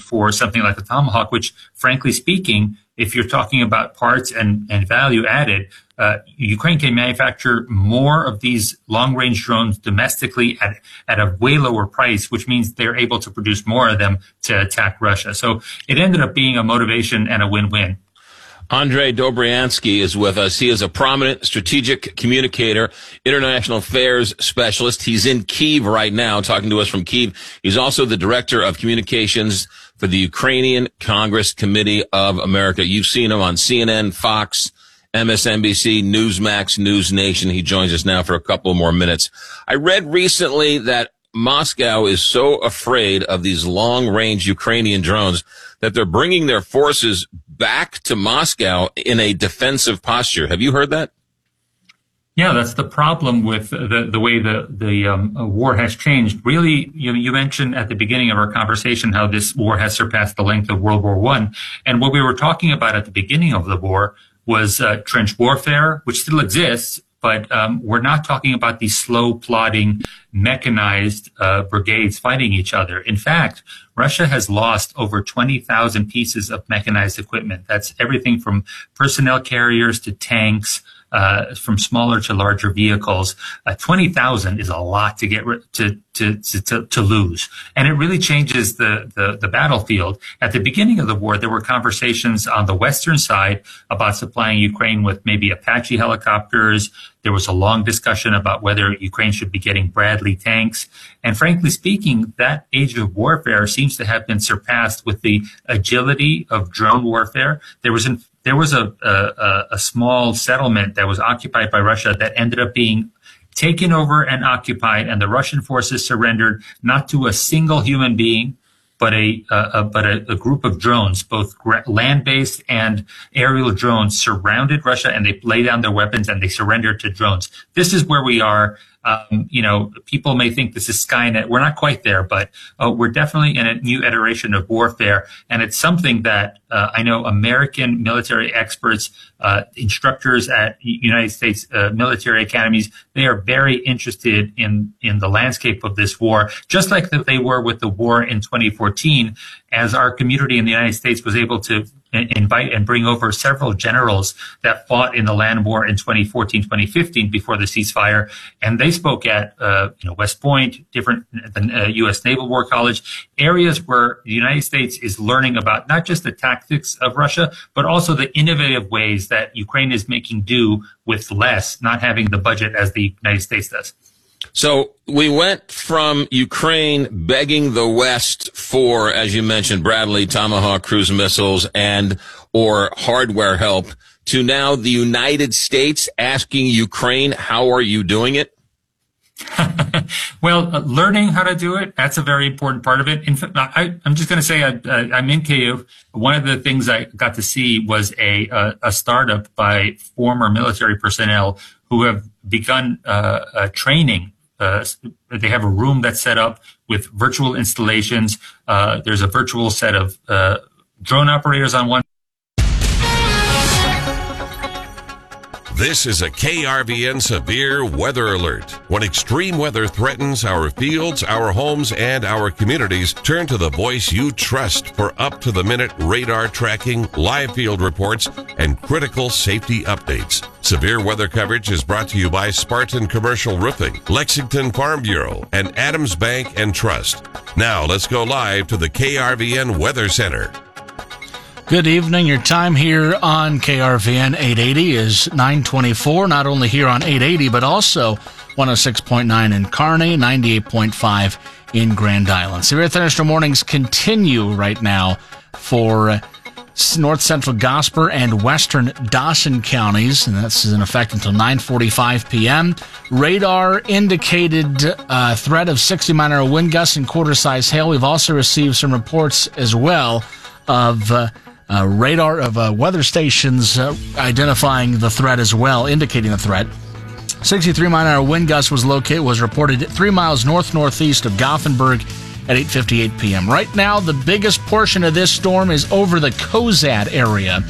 for something like the Tomahawk, which, frankly speaking, if you're talking about parts and value added, Ukraine can manufacture more of these long-range drones domestically at a way lower price, which means they're able to produce more of them to attack Russia. So it ended up being a motivation and a win-win. Andrei Dobriansky is with us. He is a prominent strategic communicator, international affairs specialist. He's in Kyiv right now, talking to us from Kyiv. He's also the director of communications for the Ukrainian Congress Committee of America. You've seen him on CNN, Fox, MSNBC, Newsmax, News Nation. He joins us now for a couple more minutes. I read recently that Moscow is so afraid of these long-range Ukrainian drones that they're bringing their forces back to Moscow in a defensive posture. Have you heard that? Yeah, that's the problem with the way the war has changed. Really, you mentioned at the beginning of our conversation how this war has surpassed the length of World War I. And what we were talking about at the beginning of the war was trench warfare, which still exists, but we're not talking about these slow, plodding, mechanized brigades fighting each other. In fact, Russia has lost over 20,000 pieces of mechanized equipment. That's everything from personnel carriers to tanks, from smaller to larger vehicles. 20,000 is a lot to get to lose, and it really changes the battlefield. At the beginning of the war, there were conversations on the western side about supplying Ukraine with maybe Apache helicopters. There was a long discussion about whether Ukraine should be getting Bradley tanks. And frankly speaking, that age of warfare seems to have been surpassed with the agility of drone warfare. There was a small settlement that was occupied by Russia that ended up being taken over and occupied, and the Russian forces surrendered not to a single human being, but a group of drones, both land-based and aerial drones, surrounded Russia, and they laid down their weapons and they surrendered to drones. This is where we are. People may think this is Skynet. We're not quite there, but we're definitely in a new iteration of warfare. And it's something that I know American military experts, instructors at United States military academies, they are very interested in the landscape of this war, just like they were with the war in 2014, as our community in the United States was able to invite and bring over several generals that fought in the land war in 2014, 2015 before the ceasefire. And they spoke at, West Point, the U.S. Naval War College, areas where the United States is learning about not just the tactics of Russia, but also the innovative ways that Ukraine is making do with less, not having the budget as the United States does. So we went from Ukraine begging the West for, as you mentioned, Bradley, Tomahawk cruise missiles or hardware help, to now the United States asking Ukraine, how are you doing it? Well, learning how to do it, that's a very important part of it. In fact, I'm just going to say I'm in Kyiv. One of the things I got to see was a startup by former military personnel who have begun training. They have a room that's set up with virtual installations. There's a virtual set of drone operators on one. This is a KRVN severe weather alert. When extreme weather threatens our fields, our homes, and our communities, turn to the voice you trust for up-to-the-minute radar tracking, live field reports, and critical safety updates. Severe weather coverage is brought to you by Spartan Commercial Roofing, Lexington Farm Bureau, and Adams Bank and Trust. Now let's go live to the KRVN Weather Center. Good evening. Your time here on KRVN 880 is 9:24, not only here on 880, but also 106.9 in Kearney, 98.5 in Grand Island. Severe thunderstorm warnings continue right now for north central Gosper and western Dawson counties, and that's in effect until 9:45 p.m. Radar indicated threat of 60-mile-an-hour wind gusts and quarter-size hail. We've also received some reports as well of radar of weather stations identifying the threat as well, indicating the threat. 63-mile-an-hour wind gust was reported 3 miles north-northeast of Gothenburg at 8:58 p.m. Right now, the biggest portion of this storm is over the Kozad area.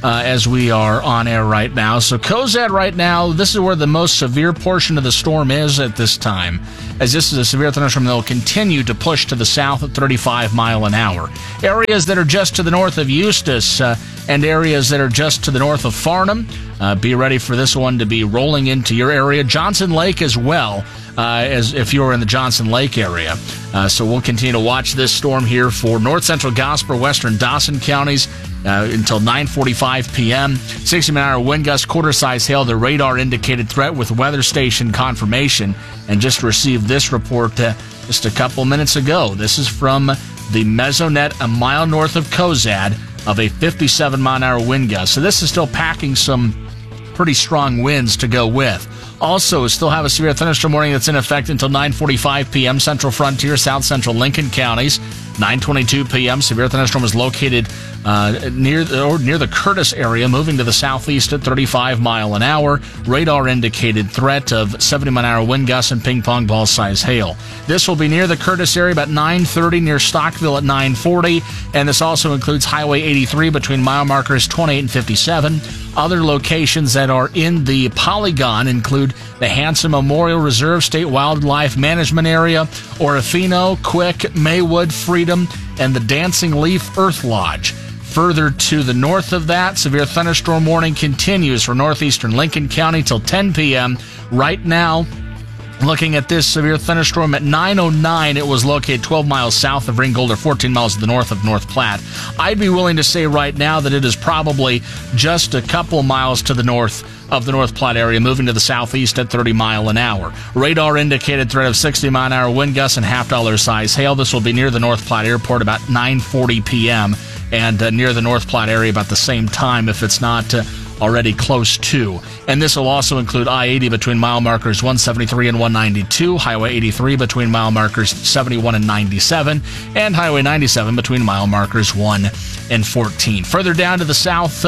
as we are on air right now. So Cozad right now, this is where the most severe portion of the storm is at this time, as this is a severe thunderstorm that will continue to push to the south at 35 mile an hour. Areas that are just to the north of Eustis and areas that are just to the north of Farnham, be ready for this one to be rolling into your area. Johnson Lake as well, as if you're in the Johnson Lake area. So we'll continue to watch this storm here for north central Gosper, western Dawson counties until 9:45 p.m. 60-mile-an-hour wind gust, quarter-size hail, the radar indicated threat with weather station confirmation. And just received this report just a couple minutes ago. This is from the Mesonet, a mile north of Cozad, of a 57-mile-an-hour wind gust. So this is still packing some pretty strong winds to go with. Also, still have a severe thunderstorm warning that's in effect until 9:45 p.m. Central Frontier, South Central Lincoln counties. 9:22 p.m. Severe thunderstorm is located near the Curtis area, moving to the southeast at 35 mile an hour. Radar indicated threat of 70-mile-an-hour wind gusts and ping-pong ball-size hail. This will be near the Curtis area about 9:30, near Stockville at 9:40, and this also includes Highway 83 between mile markers 28 and 57. Other locations that are in the polygon include the Hanson Memorial Reserve State Wildlife Management Area, Orofino, Quick, Maywood, Freedom, and the Dancing Leaf Earth Lodge. Further to the north of that, severe thunderstorm warning continues for northeastern Lincoln County till 10 p.m. Right now, looking at this severe thunderstorm at 9:09, it was located 12 miles south of Ringgold, or 14 miles to the north of North Platte. I'd be willing to say right now that it is probably just a couple miles to the north of the North Platte area, moving to the southeast at 30 mile an hour. Radar indicated threat of 60-mile-an-hour wind gusts and half-dollar size hail. This will be near the North Platte Airport about 9:40 p.m. and near the North Platte area about the same time, if it's not already close to. And this will also include I-80 between mile markers 173 and 192, Highway 83 between mile markers 71 and 97, and Highway 97 between mile markers 1 and 14. Further down to the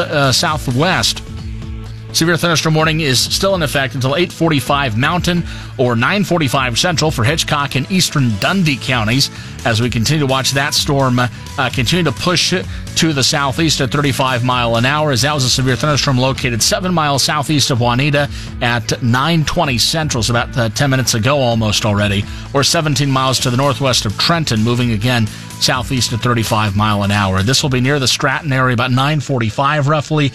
southwest, severe thunderstorm warning is still in effect until 8:45 Mountain or 9:45 Central for Hitchcock and eastern Dundee counties, as we continue to watch that storm continue to push to the southeast at 35 mile an hour, as that was a severe thunderstorm located 7 miles southeast of Juanita at 9:20 Central, so about 10 minutes ago almost already, or 17 miles to the northwest of Trenton, moving again southeast at 35 mile an hour. This will be near the Stratton area about 9:45 roughly,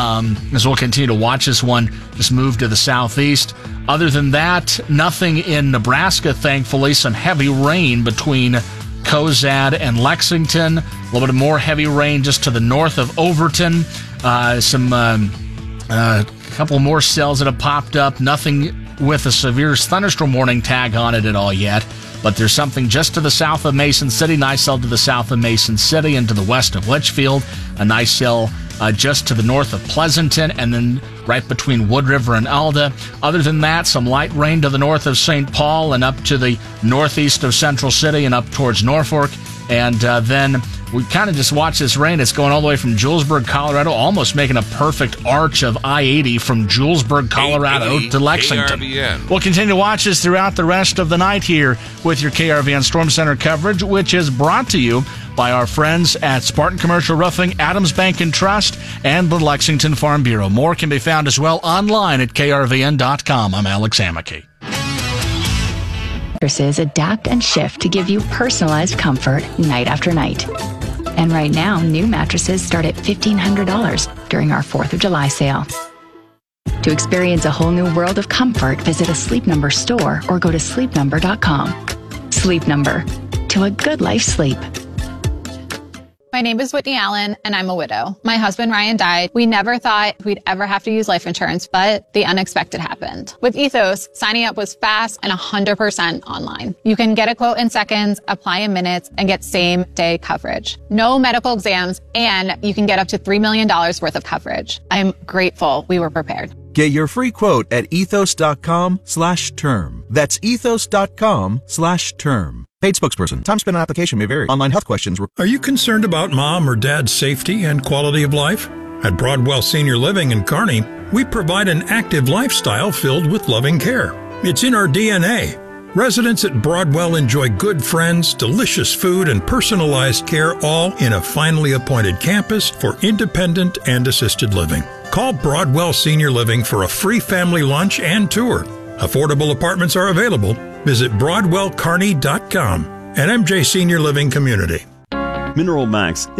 as we'll continue to watch this one just move to the southeast. Other than that, nothing in Nebraska, thankfully. Some heavy rain between Cozad and Lexington. A little bit more heavy rain just to the north of Overton. A couple more cells that have popped up. Nothing with a severe thunderstorm warning tag on it at all yet. But there's something just to the south of Mason City, nice cell to the south of Mason City and to the west of Litchfield, a nice cell just to the north of Pleasanton, and then right between Wood River and Alda. Other than that, some light rain to the north of St. Paul and up to the northeast of Central City and up towards Norfolk. And then we kind of just watch this rain. It's going all the way from Julesburg, Colorado, almost making a perfect arch of I-80 from Julesburg, Colorado to Lexington. KRVN. We'll continue to watch this throughout the rest of the night here with your KRVN Storm Center coverage, which is brought to you by our friends at Spartan Commercial Roofing, Adams Bank and Trust, and the Lexington Farm Bureau. More can be found as well online at krvn.com. I'm Alex Amicky. Mattresses adapt and shift to give you personalized comfort night after night. And right now, new mattresses start at $1,500 during our 4th of July sale. To experience a whole new world of comfort, visit a Sleep Number store or go to sleepnumber.com. Sleep Number. To a good life sleep. My name is Whitney Allen, and I'm a widow. My husband, Ryan, died. We never thought we'd ever have to use life insurance, but the unexpected happened. With Ethos, signing up was fast and 100% online. You can get a quote in seconds, apply in minutes, and get same-day coverage. No medical exams, and you can get up to $3 million worth of coverage. I'm grateful we were prepared. Get your free quote at ethos.com/term. That's ethos.com/term. Paid spokesperson. Time spent on application may vary. Online health questions. Are you concerned about mom or dad's safety and quality of life? At Broadwell Senior Living in Kearney, we provide an active lifestyle filled with loving care. It's in our DNA. Residents at Broadwell enjoy good friends, delicious food, and personalized care, all in a finely appointed campus for independent and assisted living. Call Broadwell Senior Living for a free family lunch and tour. Affordable apartments are available. Visit BroadwellKarney.com. An MJ Senior Living community. Mineral Max